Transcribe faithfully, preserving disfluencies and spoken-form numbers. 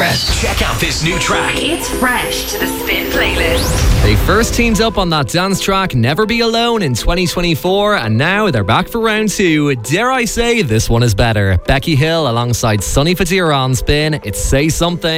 Express. Check out this new track. It's fresh to the Spin playlist. They first teamed up on that dance track Never Be Alone in twenty twenty-four, and now they're back for round two. Dare I say this one is better? Becky Hill alongside Sonny Fadira on Spin. It's Say Something.